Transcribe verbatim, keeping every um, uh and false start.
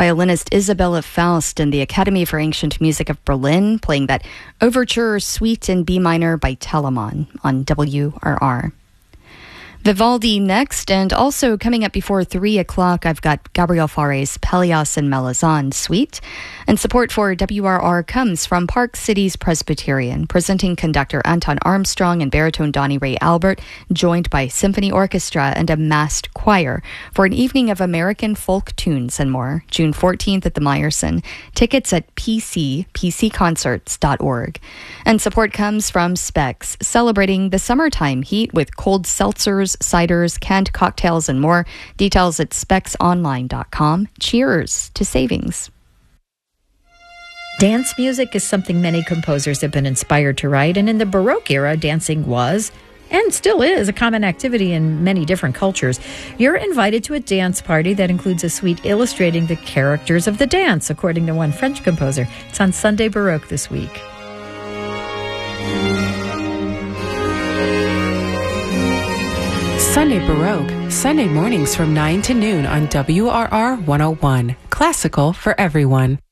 Violinist Isabella Faust and the Academy for Ancient Music of Berlin playing that Overture Suite in B minor by Telemann on W R R. Vivaldi next, and also coming up before three o'clock, I've got Gabriel Fauré's Pelléas and Malazan Suite. And support for W R R comes from Park Cities Presbyterian, presenting conductor Anton Armstrong and baritone Donnie Ray Albert, joined by symphony orchestra and a massed choir for an evening of American folk tunes and more, June fourteenth at the Meyerson. Tickets at p c p c concerts dot org. And support comes from Specs, celebrating the summertime heat with cold seltzers, ciders, canned cocktails, and more. Details at specs online dot com. Cheers to savings. Dance music is something many composers have been inspired to write, and in the Baroque era, dancing was, and still is, a common activity in many different cultures. You're invited to a dance party that includes a suite illustrating the characters of the dance, according to one French composer. It's on Sunday Baroque this week. Sunday Baroque, Sunday mornings from nine to noon on W R R one oh one. Classical for everyone.